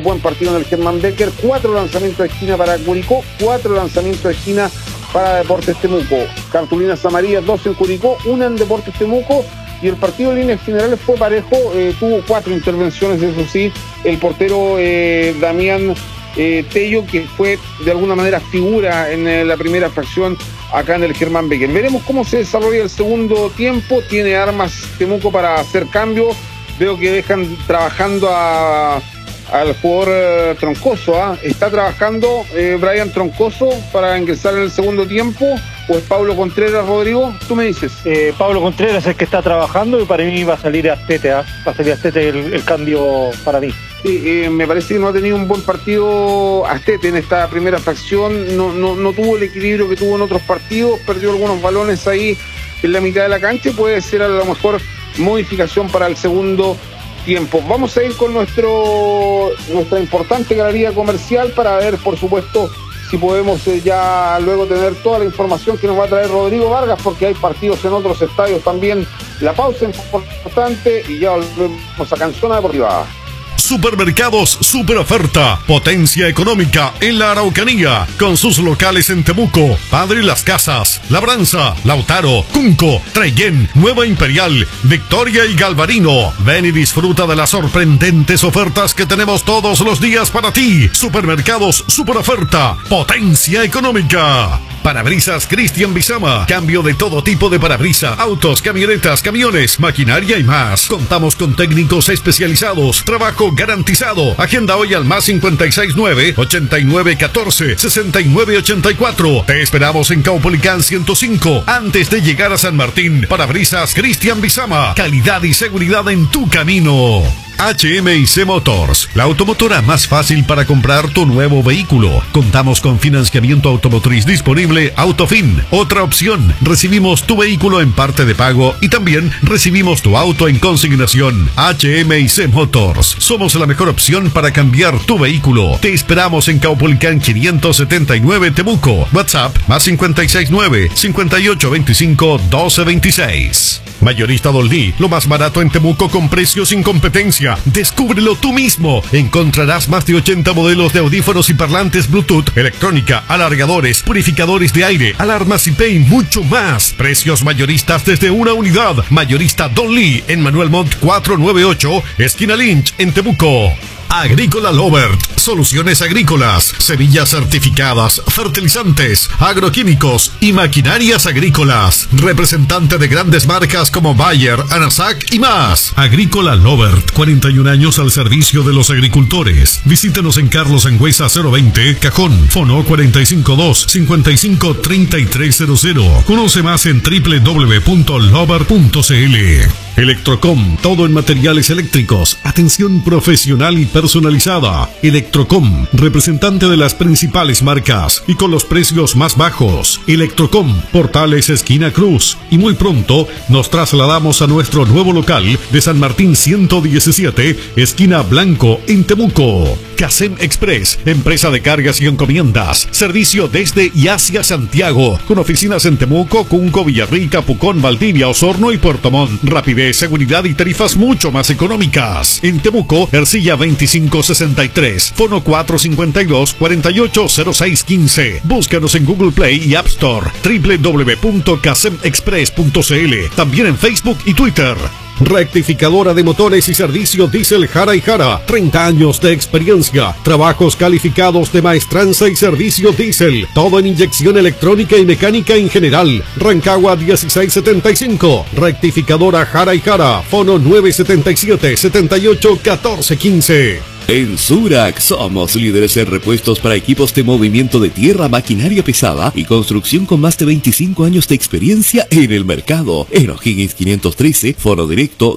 Buen partido en el Germán Becker, 4 lanzamientos de esquina para Curicó, 4 lanzamientos de esquina para Deportes Temuco. Cartulinas amarillas, 2 en Curicó, 1 en Deportes Temuco, y el partido en líneas generales fue parejo, tuvo 4 intervenciones, eso sí, el portero Damián Tello, que fue de alguna manera figura en la primera fracción acá en el Germán Becker. Veremos cómo se desarrolla el segundo tiempo, tiene armas Temuco para hacer cambios, veo que dejan trabajando al jugador Troncoso, ¿Está trabajando Brian Troncoso para ingresar en el segundo tiempo? ¿O es Pablo Contreras, Rodrigo? Tú me dices. Pablo Contreras es el que está trabajando y para mí va a salir Astete, Va a salir Astete el cambio para mí. Sí, me parece que no ha tenido un buen partido Astete en esta primera fracción, no tuvo el equilibrio que tuvo en otros partidos, perdió algunos balones ahí en la mitad de la cancha y puede ser a lo mejor modificación para el segundo tiempo. Vamos a ir con nuestra importante galería comercial para ver, por supuesto, si podemos ya luego tener toda la información que nos va a traer Rodrigo Vargas, porque hay partidos en otros estadios también. La pausa es importante y ya volvemos a Canzona Deportiva. Supermercados Super Oferta, potencia económica en la Araucanía, con sus locales en Temuco, Padre Las Casas, Labranza, Lautaro, Cunco, Trellén, Nueva Imperial, Victoria y Galvarino. Ven y disfruta de las sorprendentes ofertas que tenemos todos los días para ti. Supermercados Super Oferta, potencia económica. Parabrisas Cristian Bizama, cambio de todo tipo de parabrisas, autos, camionetas, camiones, maquinaria y más. Contamos con técnicos especializados, trabajo garantizado. Agenda hoy al más 569-8914-6984. Te esperamos en Caupolicán 105, antes de llegar a San Martín. Parabrisas Cristian Bizama, calidad y seguridad en tu camino. HMIC Motors, la automotora más fácil para comprar tu nuevo vehículo. Contamos con financiamiento automotriz disponible Autofin. Otra opción, recibimos tu vehículo en parte de pago y también recibimos tu auto en consignación. HMIC Motors, somos la mejor opción para cambiar tu vehículo. Te esperamos en Caupolicán 579 Temuco. WhatsApp más 569-5825-1226. Mayorista Dolly, lo más barato en Temuco con precios sin competencia. Descúbrelo tú mismo. Encontrarás más de 80 modelos de audífonos y parlantes Bluetooth, electrónica, alargadores, purificadores de aire, alarmas IP y mucho más. Precios mayoristas desde una unidad. Mayorista Dolly en Manuel Montt 498, esquina Lynch en Temuco. Agrícola Lovert, soluciones agrícolas, semillas certificadas, fertilizantes, agroquímicos y maquinarias agrícolas. Representante de grandes marcas como Bayer, Anasac y más. Agrícola Lovert, 41 años al servicio de los agricultores. Visítenos en Carlos Sangüesa 020, Cajón, Fono 452-553300. Conoce más en www.lovert.cl. Electrocom, todo en materiales eléctricos, atención profesional y personalizada. Electrocom, representante de las principales marcas y con los precios más bajos. Electrocom, Portales esquina Cruz. Y muy pronto nos trasladamos a nuestro nuevo local de San Martín 117, esquina Blanco en Temuco. Casem Express, empresa de cargas y encomiendas, servicio desde y hacia Santiago, con oficinas en Temuco, Cunco, Villarrica, Pucón, Valdivia, Osorno y Puerto Montt. Rapidez, seguridad y tarifas mucho más económicas. En Temuco, Ercilla 2563, Fono 452-480615. Búscanos en Google Play y App Store, www.casemexpress.cl, también en Facebook y Twitter. Rectificadora de motores y servicio diésel Jara y Jara, 30 años de experiencia, trabajos calificados de maestranza y servicio diésel, todo en inyección electrónica y mecánica en general. Rancagua 1675, Rectificadora Jara y Jara, Fono 977-781415. En Surac somos líderes en repuestos para equipos de movimiento de tierra, maquinaria pesada y construcción con más de 25 años de experiencia en el mercado. En O'Higgins 513, Foro Directo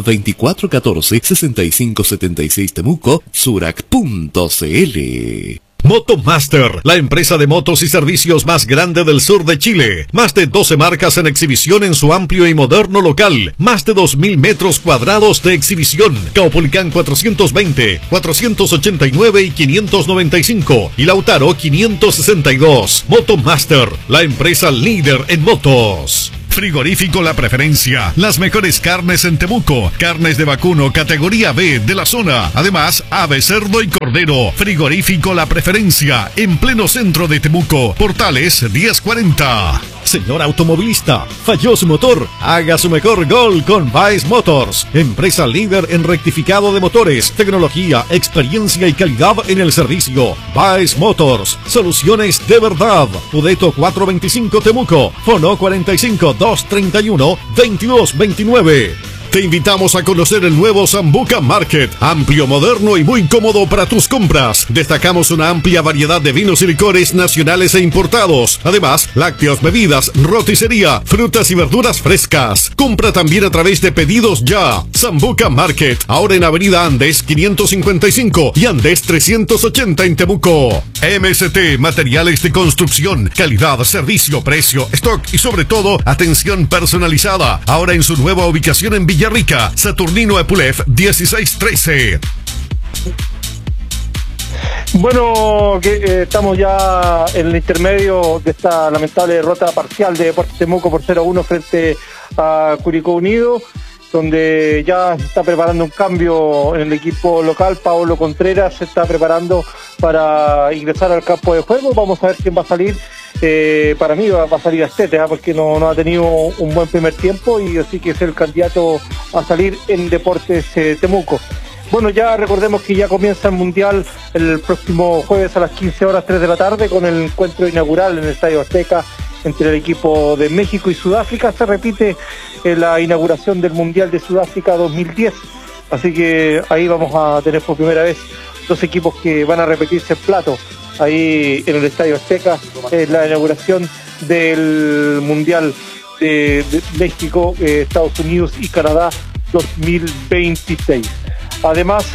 22414-6576 Temuco, surac.cl. Motomaster, la empresa de motos y servicios más grande del sur de Chile. Más de 12 marcas en exhibición en su amplio y moderno local. Más de 2.000 metros cuadrados de exhibición. Caupolicán 420, 489 y 595. Y Lautaro 562. Motomaster, la empresa líder en motos. Frigorífico La Preferencia. Las mejores carnes en Temuco. Carnes de vacuno categoría B de la zona. Además, ave, cerdo y cordero. Frigorífico La Preferencia. En pleno centro de Temuco. Portales 1040. Señor automovilista, falló su motor. Haga su mejor gol con Baez Motors. Empresa líder en rectificado de motores, tecnología, experiencia y calidad en el servicio. Baez Motors. Soluciones de verdad. Pudeto 425 Temuco. Fono 45 231 2229. Te invitamos a conocer el nuevo Sambuca Market, amplio, moderno y muy cómodo para tus compras. Destacamos una amplia variedad de vinos y licores nacionales e importados. Además, lácteos, bebidas, roticería, frutas y verduras frescas. Compra también a través de Pedidos Ya. Sambuca Market, ahora en Avenida Andes 555 y Andes 380 en Temuco. MST, materiales de construcción, calidad, servicio, precio, stock y sobre todo, atención personalizada. Ahora en su nueva ubicación en Villarrica, Saturnino Epulef 1613. Bueno, estamos ya en el intermedio de esta lamentable derrota parcial de Deportes Temuco por 0-1 frente a Curicó Unido, donde ya se está preparando un cambio en el equipo local. Paolo Contreras se está preparando para ingresar al campo de juego. Vamos a ver quién va a salir. Para mí va a salir Astete, porque no ha tenido un buen primer tiempo, y así que es el candidato a salir en Deportes Temuco. Bueno, ya recordemos que ya comienza el Mundial el próximo jueves a las 15 horas 3 de la tarde con el encuentro inaugural en el Estadio Azteca entre el equipo de México y Sudáfrica. Se repite la inauguración del Mundial de Sudáfrica 2010, así que ahí vamos a tener por primera vez dos equipos que van a repetirse el plato ahí en el Estadio Azteca, la inauguración del Mundial de México, Estados Unidos y Canadá 2026. Además,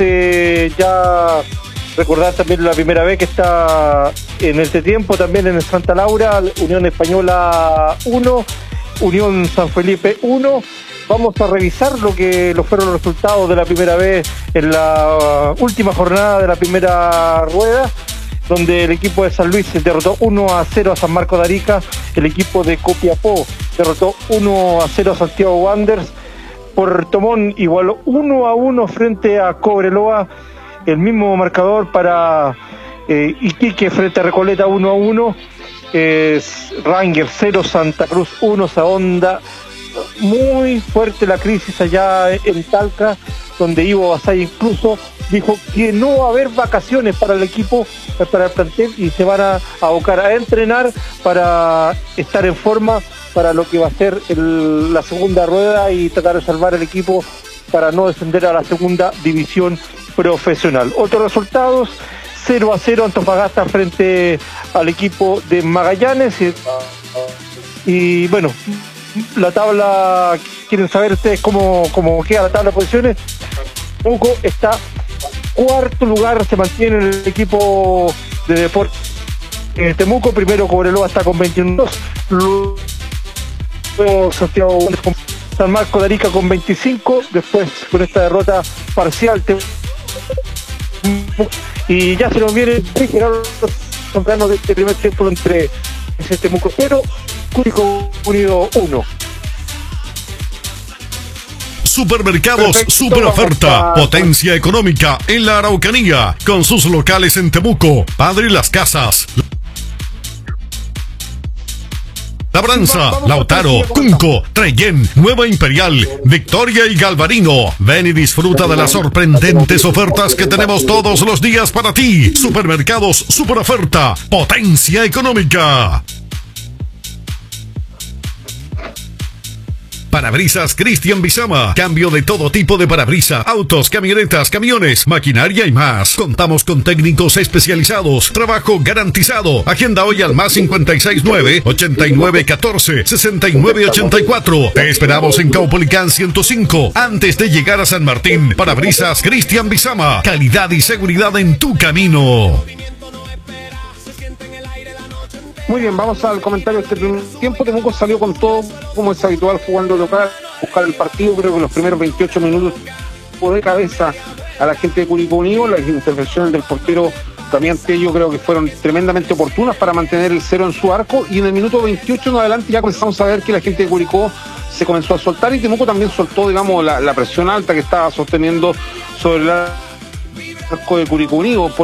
ya recordar también la primera vez que está en este tiempo también en el Santa Laura, Unión Española 1, Unión San Felipe 1. Vamos a revisar lo que fueron los resultados de la primera vez en la última jornada de la primera rueda, donde el equipo de San Luis derrotó 1-0 a San Marcos de Arica, el equipo de Copiapó derrotó 1-0 a Santiago Wanderers, Puerto Montt igualó 1-1 frente a Cobreloa, el mismo marcador para Iquique frente a Recoleta 1-1, Rangers 0, Santa Cruz 1, Saonda. Muy fuerte la crisis allá en Talca, donde Ivo Basay incluso dijo que no va a haber vacaciones para el equipo, para el plantel, y se van a abocar a entrenar para estar en forma para lo que va a ser la segunda rueda y tratar de salvar el equipo para no descender a la segunda división profesional. Otros resultados: 0-0 Antofagasta frente al equipo de Magallanes, y bueno, la tabla, ¿quieren saber ustedes cómo queda la tabla de posiciones? Temuco está cuarto lugar, se mantiene el equipo de Deportes Temuco. Primero Cobreloa está con 21, luego Santiago con San Marcos de Arica con 25, después con esta derrota parcial y ya se nos viene Gerardo Zambrano de este primer tiempo entre Temuco 0, Curicó Unido 1. Supermercados Perfecto, Super Oferta, potencia económica en la Araucanía, con sus locales en Temuco, Padre Las Casas, Labranza, Lautaro, Cunco, Trellén, Nueva Imperial, Victoria y Galvarino. Ven y disfruta de las sorprendentes ofertas que tenemos todos los días para ti. Supermercados Super Oferta, potencia económica. Parabrisas Cristian Bizama. Cambio de todo tipo de parabrisas, autos, camionetas, camiones, maquinaria y más. Contamos con técnicos especializados. Trabajo garantizado. Agenda hoy al más 569-8914-6984. Te esperamos en Caupolicán 105, antes de llegar a San Martín. Parabrisas Cristian Bizama. Calidad y seguridad en tu camino. Muy bien, vamos al comentario de este primer tiempo. Temuco salió con todo, como es habitual, jugando local, buscar el partido. Creo que los primeros 28 minutos de cabeza a la gente de Curicó Unido. Las intervenciones del portero también yo creo que fueron tremendamente oportunas para mantener el 0 en su arco, y en el minuto 28 en adelante ya comenzamos a ver que la gente de Curicó se comenzó a soltar, y Temuco también soltó, digamos, la presión alta que estaba sosteniendo sobre el arco de Curicó Unido.